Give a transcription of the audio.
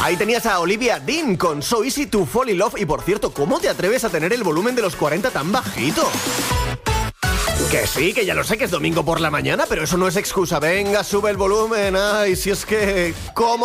Ahí tenías a Olivia Dean con So Easy to Fall in Love. Y por cierto, ¿cómo te atreves a tener el volumen de los 40 tan bajito? Que sí, que ya lo sé que es domingo por la mañana, pero eso no es excusa. Venga, sube el volumen. Ay, si es que... ¿Cómo